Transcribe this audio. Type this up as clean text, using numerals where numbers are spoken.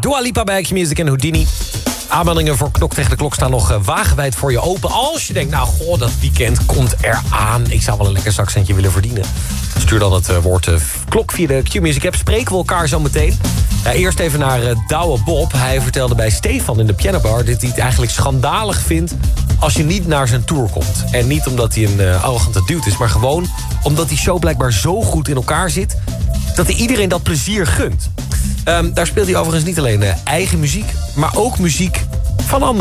Dua Lipa bij Q-Music en Houdini. Aanmeldingen voor Knok tegen de Klok staan nog wagenwijd voor je open. Als je denkt, nou goh, dat weekend komt eraan. Ik zou wel een lekker zakcentje willen verdienen. Stuur dan het woord klok via de Q-Music app. Spreken we elkaar zo meteen. Ja, eerst even naar Douwe Bob. Hij vertelde bij Stefan in de pianobar dat hij het eigenlijk schandalig vindt als je niet naar zijn tour komt. En niet omdat hij een arrogante dude is, maar gewoon omdat die show blijkbaar zo goed in elkaar zit dat hij iedereen dat plezier gunt. Daar speelt hij overigens niet alleen eigen muziek, maar ook muziek van anderen.